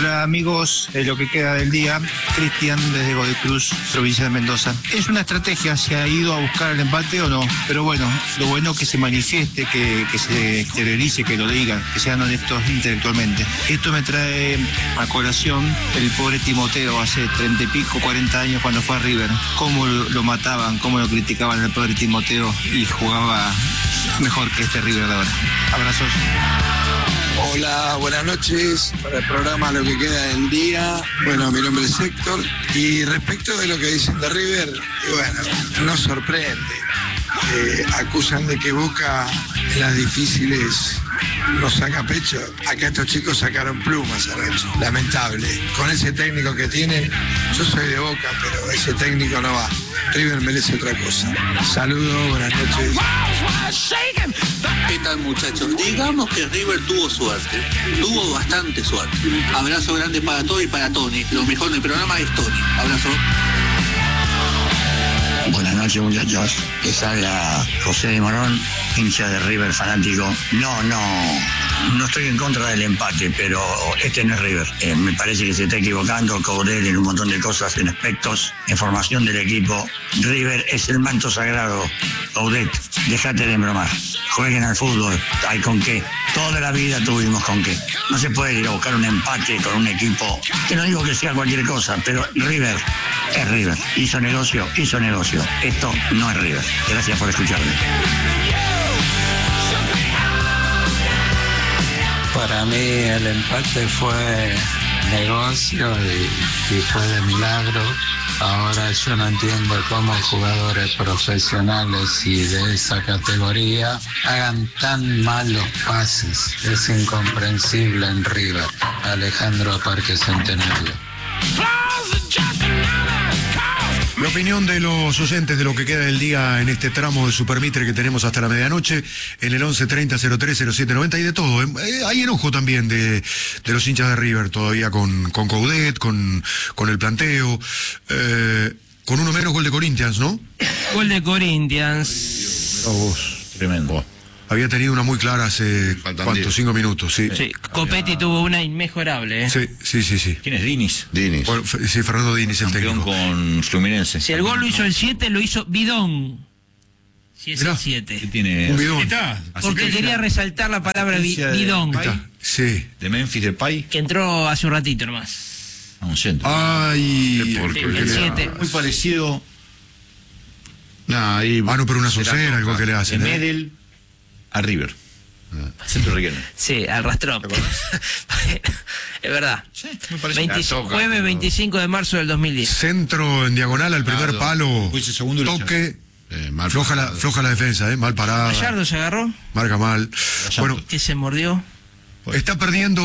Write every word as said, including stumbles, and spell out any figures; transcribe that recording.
Hola amigos de Lo que queda del día, Cristian desde Godoy Cruz, provincia de Mendoza. ¿Es una estrategia? ¿Se ha ido a buscar el empate o no? Pero bueno, lo bueno es que se manifieste, que, que se exteriorice, que lo digan, que sean honestos intelectualmente. Esto me trae a colación el pobre Timoteo hace treinta y pico, cuarenta años cuando fue a River. Cómo lo, lo mataban, cómo lo criticaban al pobre Timoteo y jugaba mejor que este River de ahora. Abrazos. Hola, buenas noches para el programa Lo que queda del día. Bueno, mi nombre es Héctor y respecto de lo que dicen de River, bueno, no sorprende. Eh, acusan de que Boca en las difíciles no saca pecho. Acá estos chicos sacaron plumas anoche. Lamentable. Con ese técnico que tienen, yo soy de Boca, pero ese técnico no va. River merece otra cosa. Saludos, buenas noches. ¿Qué tal, muchachos? Digamos que River tuvo suerte, tuvo bastante suerte. Abrazo grande para todos y para Tony. Lo mejor del programa es Tony. Abrazo. Buenas noches, muchachos. Les habla José de Morón, hincha de River, fanático. No, no, no estoy en contra del empate, pero este no es River. Eh, me parece que se está equivocando Coudet en un montón de cosas, en aspectos, en formación del equipo. River es el manto sagrado. Coudet, déjate de bromar. Jueguen al fútbol, hay con qué. Toda la vida tuvimos con qué. No se puede ir a buscar un empate con un equipo, que no digo que sea cualquier cosa, pero River es River. Hizo negocio, hizo negocio. Esto no es River. Gracias por escucharme. Para mí el empate fue negocio y, y fue de milagro. Ahora yo no entiendo cómo jugadores profesionales y de esa categoría hagan tan malos pases. Es incomprensible en River. Alejandro Parque Centenario. La opinión de los oyentes de Lo que queda del día en este tramo de Supermitre que tenemos hasta la medianoche en el once treinta cero tres cero siete noventa y de todo. Eh, hay enojo también de, de los hinchas de River todavía con, con Coudet, con, con el planteo, eh, con uno menos gol de Corinthians, ¿no? Gol de Corinthians. Oh, vos. Tremendo. Había tenido una muy clara hace, Faltan ¿cuántos? diez. Cinco minutos, sí. Sí, Copetti tuvo una inmejorable. ¿eh? Sí, sí, sí, sí. ¿Quién es Diniz? Diniz. Bueno, f- sí, Fernando Diniz, el Campeón técnico. con Fluminense. Si el gol lo hizo el siete, lo hizo Bidón. Si es Mirá. el ¿Qué siete. tiene? Un bidón. Porque quería resaltar la palabra bi- asistencia de bidón, Pay. Sí. De Memphis Depay que entró hace un ratito nomás. a un centro. Ay. Qué porquería. El siete. Muy parecido Nah, ahí Ah, no, pero una se la soncera, el gol que le de hacen. ¿eh? Medel a River. Centro riquelme. Sí, al rastrón. Es verdad. Sí, muy parecido. veinticinco, La toca, jueves pero- veinticinco de marzo del dos mil diez. Centro en diagonal al primer Claro. palo. Pues el segundo y lo Toque. eh, mal Floja la, parado. floja la defensa, ¿eh? Mal parada. Gallardo se agarró, Marca mal. Bueno, que se mordió. está perdiendo.